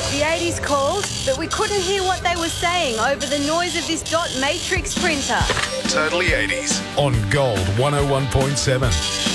The 80s called, but we couldn't hear what they were saying over the noise of this dot matrix printer. Totally 80s on Gold 101.7.